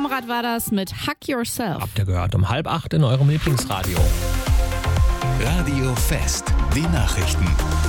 Konrad war das mit Hug Yourself. Habt ihr gehört, um 7:30 in eurem Lieblingsradio. Radio Fest, die Nachrichten.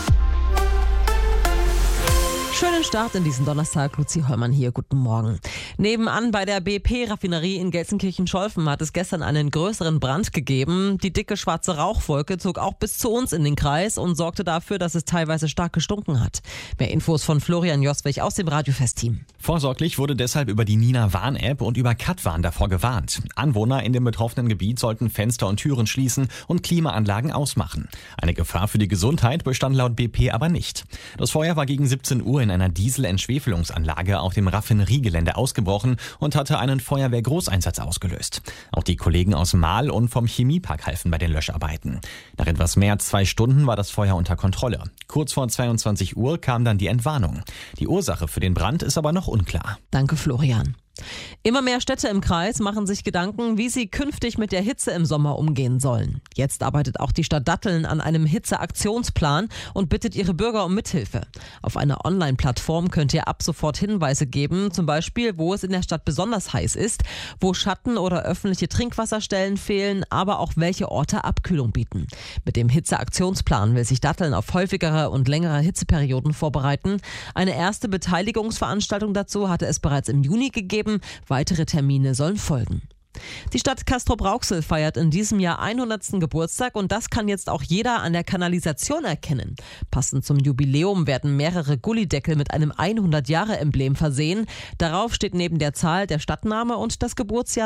Schönen Start in diesen Donnerstag. Luzi Hollmann hier, guten Morgen. Nebenan bei der BP-Raffinerie in Gelsenkirchen-Scholven hat es gestern einen größeren Brand gegeben. Die dicke schwarze Rauchwolke zog auch bis zu uns in den Kreis und sorgte dafür, dass es teilweise stark gestunken hat. Mehr Infos von Florian Joswig aus dem Radiofest-Team. Vorsorglich wurde deshalb über die Nina-Warn-App und über Katwarn davor gewarnt. Anwohner in dem betroffenen Gebiet sollten Fenster und Türen schließen und Klimaanlagen ausmachen. Eine Gefahr für die Gesundheit bestand laut BP aber nicht. Das Feuer war gegen 17 Uhr in einer Dieselentschwefelungsanlage auf dem Raffineriegelände ausgebrochen und hatte einen Feuerwehrgroßeinsatz ausgelöst. Auch die Kollegen aus Mahl und vom Chemiepark halfen bei den Löscharbeiten. Nach etwas mehr als 2 Stunden war das Feuer unter Kontrolle. Kurz vor 22 Uhr kam dann die Entwarnung. Die Ursache für den Brand ist aber noch unklar. Danke, Florian. Immer mehr Städte im Kreis machen sich Gedanken, wie sie künftig mit der Hitze im Sommer umgehen sollen. Jetzt arbeitet auch die Stadt Datteln an einem Hitzeaktionsplan und bittet ihre Bürger um Mithilfe. Auf einer Online-Plattform könnt ihr ab sofort Hinweise geben, zum Beispiel, wo es in der Stadt besonders heiß ist, wo Schatten- oder öffentliche Trinkwasserstellen fehlen, aber auch welche Orte Abkühlung bieten. Mit dem Hitzeaktionsplan will sich Datteln auf häufigere und längere Hitzeperioden vorbereiten. Eine erste Beteiligungsveranstaltung dazu hatte es bereits im Juni gegeben. Weitere Termine sollen folgen. Die Stadt Castrop-Rauxel feiert in diesem Jahr 100. Geburtstag und das kann jetzt auch jeder an der Kanalisation erkennen. Passend zum Jubiläum werden mehrere Gullydeckel mit einem 100-Jahre-Emblem versehen. Darauf steht neben der Zahl der Stadtname und das Geburtsjahr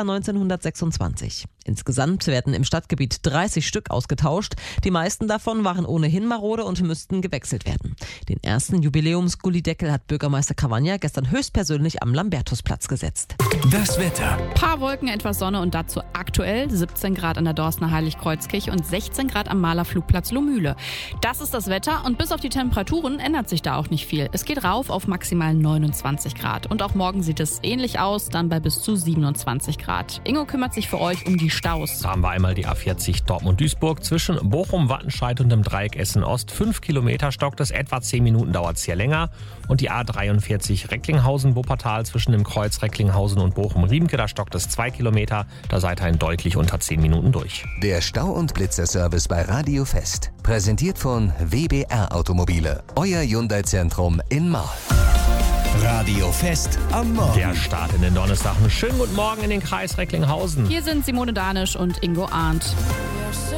1926. Insgesamt werden im Stadtgebiet 30 Stück ausgetauscht. Die meisten davon waren ohnehin marode und müssten gewechselt werden. Den ersten Jubiläums-Gullydeckel hat Bürgermeister Cavagna gestern höchstpersönlich am Lambertusplatz gesetzt. Das Wetter. Paar Wolken, etwas Sonne und dazu aktuell 17 Grad an der Dorstener Heiligkreuzkirche und 16 Grad am Mahler Flugplatz Lohmühle. Das ist das Wetter und bis auf die Temperaturen ändert sich da auch nicht viel. Es geht rauf auf maximal 29 Grad und auch morgen sieht es ähnlich aus, dann bei bis zu 27 Grad. Ingo kümmert sich für euch um die Staus. Da haben wir einmal die A40 Dortmund-Duisburg zwischen Bochum, Wattenscheid und dem Dreieck Essen-Ost. 5 Kilometer stockt es, etwa 10 Minuten dauert es hier länger. Und die A43 Recklinghausen-Wuppertal zwischen dem Kreuz Recklinghausen und Bochum-Riemke, da stockt es 2 Kilometer. Da seid ihr in deutlich unter 10 Minuten durch. Der Stau- und Blitzer-Service bei Radio Fest. Präsentiert von WBR Automobile. Euer Hyundai-Zentrum in Mahl. Radio Fest am Morgen. Der Start in den Donnerstag. Einen schönen guten Morgen in den Kreis Recklinghausen. Hier sind Simone Danisch und Ingo Arndt.